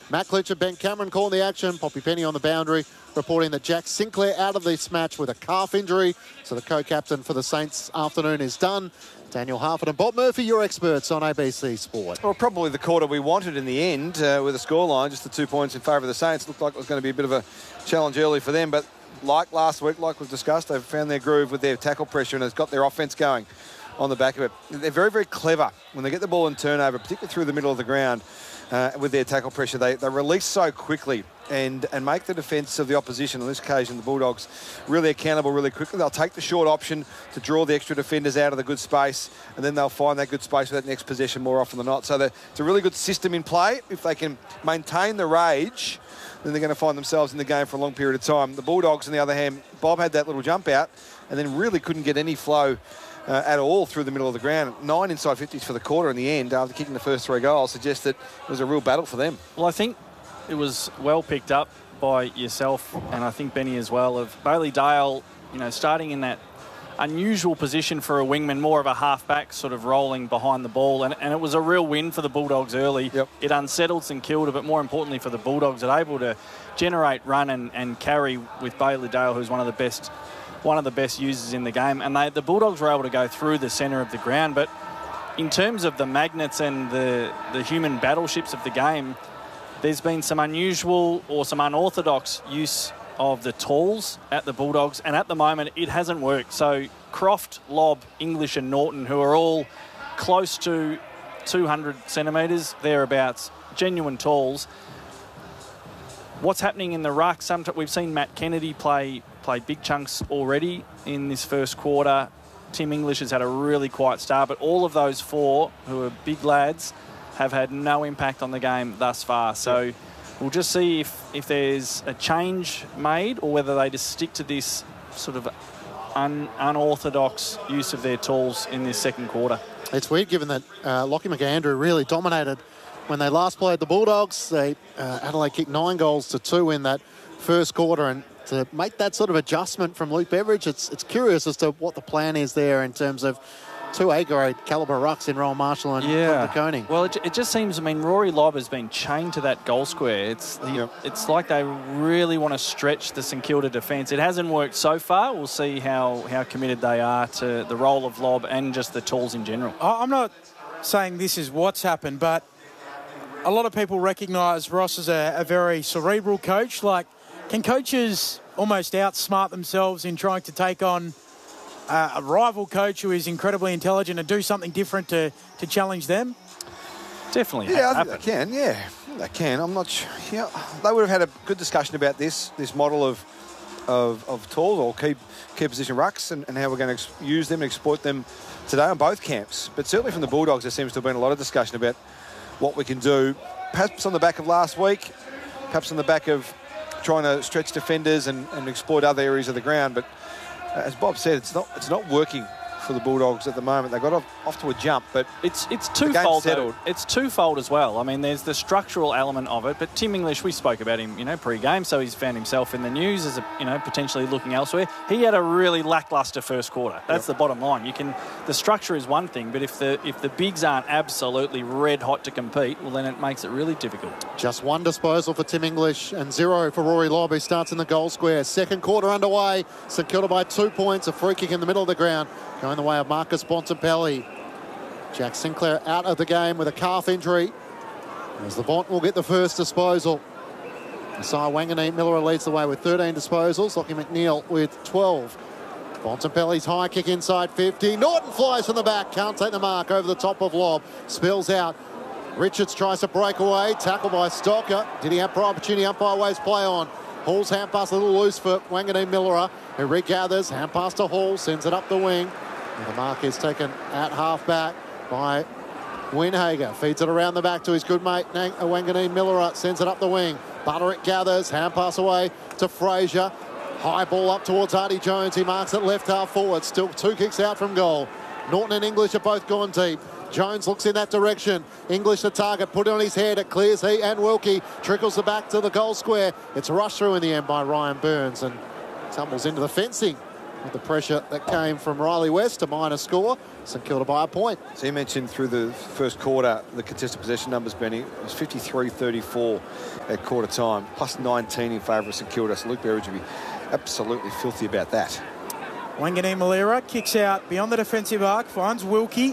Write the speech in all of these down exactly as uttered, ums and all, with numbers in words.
Matt Klitsch and Ben Cameron calling the action. Poppy Penny on the boundary, reporting that Jack Sinclair out of this match with a calf injury. So the co-captain for the Saints afternoon is done. Daniel Harford and Bob Murphy, your experts on A B C Sport. Well, probably the quarter we wanted in the end uh, with a scoreline, just the two points in favour of the Saints. Looked like it was going to be a bit of a challenge early for them, but like last week, like we've discussed, they've found their groove with their tackle pressure and has got their offence going on the back of it. They're very, very clever when they get the ball in turnover, particularly through the middle of the ground uh, with their tackle pressure. They, they release so quickly and, and make the defence of the opposition, on this occasion the Bulldogs, really accountable really quickly. They'll take the short option to draw the extra defenders out of the good space, and then they'll find that good space for that next possession more often than not. So it's a really good system in play. If they can maintain the rage, then they're going to find themselves in the game for a long period of time. The Bulldogs, on the other hand, Bob had that little jump out and then really couldn't get any flow uh, at all through the middle of the ground. Nine inside fifties for the quarter in the end after kicking the first three goals suggests that it was a real battle for them. Well, I think it was well picked up by yourself and I think Benny as well, of Bailey Dale, you know, starting in that unusual position for a wingman, more of a half-back, sort of rolling behind the ball. And, and it was a real win for the Bulldogs early. Yep. It unsettled St Kilda, but more importantly for the Bulldogs, they're able to generate, run and, and carry with Bailey Dale, who's one of the best one of the best users in the game. And they, the Bulldogs were able to go through the centre of the ground. But in terms of the magnets and the, the human battleships of the game, there's been some unusual or some unorthodox use of the talls at the Bulldogs, and at the moment it hasn't worked. So Croft, Lobb, English and Norton, who are all close to two hundred centimetres, thereabouts, genuine talls. What's happening in the ruck? Sometimes we've seen Matt Kennedy play play big chunks already in this first quarter. Tim English has had a really quiet start, but all of those four, who are big lads, have had no impact on the game thus far. So we'll just see if, if there's a change made or whether they just stick to this sort of un, unorthodox use of their tools in this second quarter. It's weird given that uh, Lockie McAndrew really dominated when they last played the Bulldogs. They uh, Adelaide kicked nine goals to two in that first quarter, and to make that sort of adjustment from Luke Beveridge, it's it's curious as to what the plan is there in terms of two A-grade calibre rucks in Rowan Marshall and yeah. Koning. Well, it, it just seems, I mean, Rory Lobb has been chained to that goal square. It's the, yep. it's like they really want to stretch the St Kilda defence. It hasn't worked so far. We'll see how, how committed they are to the role of Lobb and just the tools in general. I'm not saying this is what's happened, but a lot of people recognise Ross as a, a very cerebral coach. Like, can coaches almost outsmart themselves in trying to take on uh, a rival coach who is incredibly intelligent and do something different to, to challenge them? Definitely. Yeah, I think they can, yeah. They can. I'm not sure. Yeah, they would have had a good discussion about this, this model of of, of tools or key, key position rucks and, and how we're going to ex- use them and exploit them today on both camps. But certainly from the Bulldogs, there seems to have been a lot of discussion about what we can do, perhaps on the back of last week, perhaps on the back of trying to stretch defenders and, and exploit other areas of the ground. But uh, as Bob said, it's not it's not working for the Bulldogs at the moment. They got off, off to a jump, but it's it's the game's twofold. settled. Though. It's twofold as well. I mean, there's the structural element of it, but Tim English, we spoke about him, you know, pre-game, so he's found himself in the news as a, you know, potentially looking elsewhere. He had a really lacklustre first quarter. That's yep. the bottom line. You can the structure is one thing, but if the if the bigs aren't absolutely red hot to compete, well, then it makes it really difficult. Just one disposal for Tim English and zero for Rory Lobb, who starts in the goal square. Second quarter underway. St Kilda by two points. A free kick in the middle of the ground, going the way of Marcus Bontempelli. Jack Sinclair out of the game with a calf injury, as the Bont will get the first disposal. Isaiah Wanganeen Miller leads the way with thirteen disposals. Lockie McNeil with twelve. Bontempelli's high kick inside fifty. Norton flies from the back. Can't take the mark over the top of Lobb. Spills out. Richards tries to break away. Tackled by Stocker. Did he have opportunity? Umpire waves play on. Hall's hand pass a little loose for Wanganeen Miller, who regathers. Hand pass to Hall. Sends it up the wing. And the mark is taken at half back by Winhager. Feeds it around the back to his good mate, Wanganeen Miller. Sends it up the wing. Butterick gathers. Hand pass away to Fraser. High ball up towards Hardy Jones. He marks it left half forward. Still two kicks out from goal. Norton and English are both gone deep. Jones looks in that direction. English the target. Put it on his head. It clears he and Wilkie. Trickles the back to the goal square. It's rushed through in the end by Ryan Burns and tumbles into the fencing with the pressure that came from Riley West, a minor score. St Kilda by a point. So you mentioned through the first quarter the contested possession numbers, Benny. It was fifty-three thirty-four at quarter time, plus nineteen in favour of St Kilda. So Luke Berridge would be absolutely filthy about that. Wanganeen-Malera kicks out beyond the defensive arc, finds Wilkie.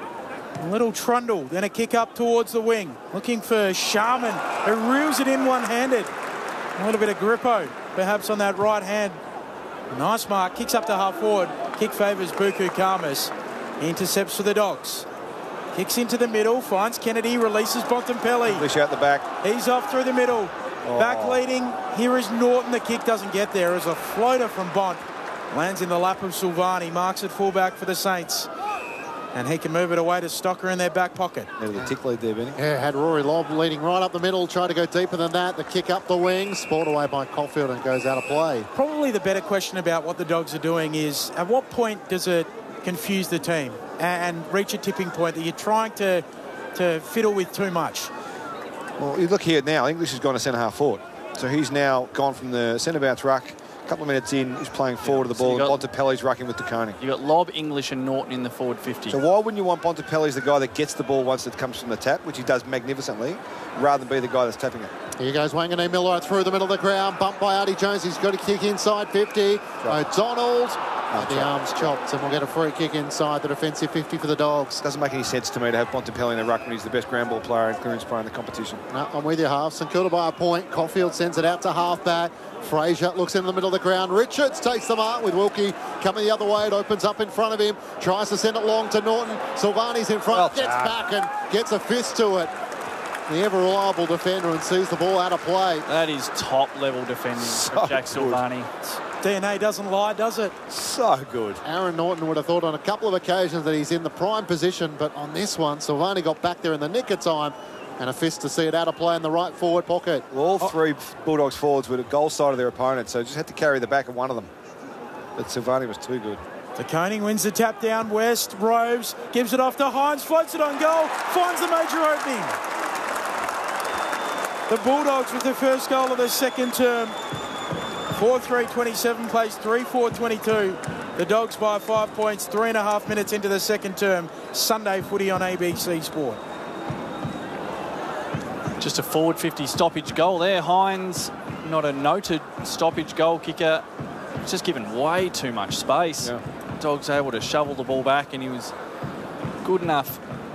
A little trundle, then a kick up towards the wing. Looking for Sharman, who reels it in one-handed. A little bit of grippo, perhaps on that right hand. Nice mark, kicks up to half forward. Kick favours Buku Khamis. Intercepts for the Dogs. Kicks into the middle, finds Kennedy, releases Bontempelli. English out the back. He's off through the middle. Oh. Back leading. Here is Norton. The kick doesn't get there. As a floater from Bont lands in the lap of Silvani. Marks at fullback for the Saints. And he can move it away to Stocker in their back pocket. There's a tick lead there, Benny. Yeah, had Rory Lobb leading right up the middle, tried to go deeper than that. The kick up the wing, spoiled away by Caulfield and goes out of play. Probably the better question about what the Dogs are doing is, at what point does it confuse the team and reach a tipping point that you're trying to, to fiddle with too much? Well, you look here now, English has gone to centre-half forward. So he's now gone from the centre-bounce ruck. A couple of minutes in, he's playing forward yeah, of the ball, so and Bontempelli's rucking with De Koning. You've got Lobb, English and Norton in the forward fifty. So why wouldn't you want Bontempelli as the guy that gets the ball once it comes from the tap, which he does magnificently, rather than be the guy that's tapping it? Here goes Wanganeen-Milera through the middle of the ground, bumped by Artie Jones. He's got a kick inside fifty. O'Donnell, and the arms chopped, and we'll get a free kick inside the defensive fifty for the Dogs. Doesn't make any sense to me to have Bontempelli in the ruck when he's the best ground ball player and clearance player in the competition. No, I'm with you, half. St Kilda by a point. Caulfield sends it out to half-back. Fraser looks in the middle of the ground. Richards takes the mark with Wilkie coming the other way. It opens up in front of him. Tries to send it long to Norton. Silvani's in front. Well gets done. back and gets a fist to it. The ever-reliable defender and sees the ball out of play. That is top-level defending So from Jack good. Silvani. D N A doesn't lie, does it? So good. Aaron Norton would have thought on a couple of occasions that he's in the prime position, but on this one, Silvani got back there in the nick of time and a fist to see it out of play in the right forward pocket. Well, all three Bulldogs forwards were at goal side of their opponent, so just had to carry the back of one of them. But Silvani was too good. De Koning wins the tap down. West roves, gives it off to Hines, floats it on goal, finds the major opening. The Bulldogs with the first goal of the second term. four three twenty-seven plays three four twenty-two. The Dogs by five points, three and a half minutes into the second term. Sunday footy on A B C Sport. Just a forward fifty stoppage goal there. Hines, not a noted stoppage goal kicker. Just given way too much space. Yeah. Dogs able to shovel the ball back, and he was good enough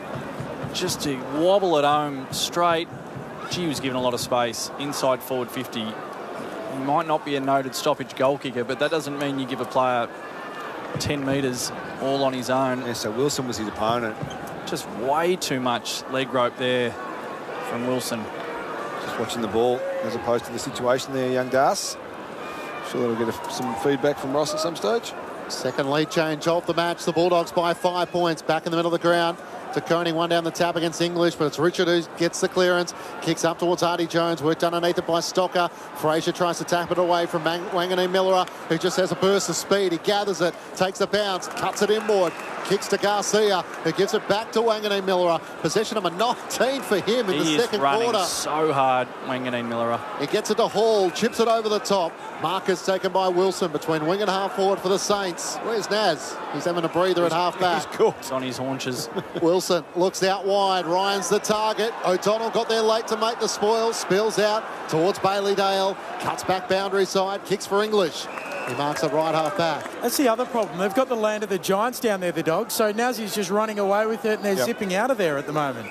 just to wobble it home straight. Gee, he was given a lot of space inside forward fifty. He might not be a noted stoppage goal kicker, but that doesn't mean you give a player ten metres all on his own. Yeah, so Wilson was his opponent. Just way too much leg rope there from Wilson. Just watching the ball as opposed to the situation there, young Das. Sure that'll get a, some feedback from Ross at some stage. Second lead change of the match. The Bulldogs by five points. Back in the middle of the ground. De Koning one down the tap against English, but it's Richard who gets the clearance. Kicks up towards Artie Jones. Worked underneath it by Stocker. Fraser tries to tap it away from Wanganeen-Milera, who just has a burst of speed. He gathers it, takes a bounce, cuts it inboard. Kicks to Garcia, who gives it back to Wanganeen-Milera. Possession number nineteen for him in he the second is running quarter. so hard, Wanganeen-Milera. He gets it to Hall, chips it over the top. Marcus taken by Wilson between wing and half forward for the Saints. Where's Naz? He's having a breather at half back. He's cool. It's on his haunches. Wilson looks out wide. Ryan's the target. O'Donnell got there late to make the spoil. Spills out towards Bailey Dale. Cuts back boundary side. Kicks for English. He marks it right half back. That's the other problem. They've got the land of the Giants down there, the Dogs. So Nazi's just running away with it, and they're Yep. zipping out of there at the moment.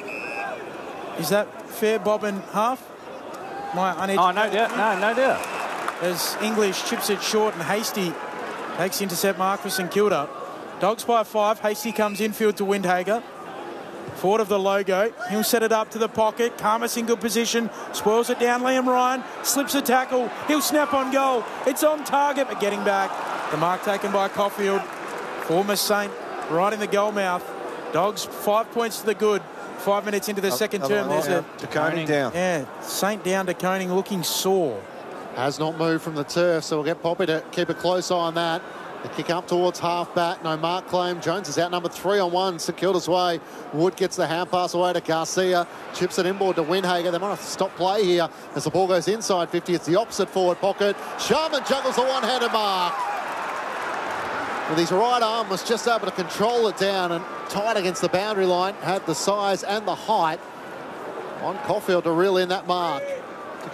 Is that fair, Bob and half? My uneducated Oh, no doubt. No, no doubt. As English chips it short and Hasty takes intercept mark for St Kilda. Dogs by five. Hasty comes infield to Windhager. Forward of the logo. He'll set it up to the pocket. Khamis in good position. Spoils it down. Liam Ryan slips a tackle. He'll snap on goal. It's on target, but getting back. The mark taken by Caulfield. Former Saint right in the goal mouth. Dogs five points to the good. Five minutes into the second term. There's a De Koning down. yeah Saint down to Koning looking sore. Has not moved from the turf, so we'll get Poppy to keep a close eye on that. The kick up towards half-back. No mark claim. Jones is out number three on one. St Kilda's way. Wood gets the hand pass away to Garcia. Chips it inboard to Windhager. They might have to stop play here as the ball goes inside fifty. It's the opposite forward pocket. Sharman juggles the one-handed mark. with his right arm, was just able to control it down and tight against the boundary line. Had the size and the height on Caulfield to reel in that mark.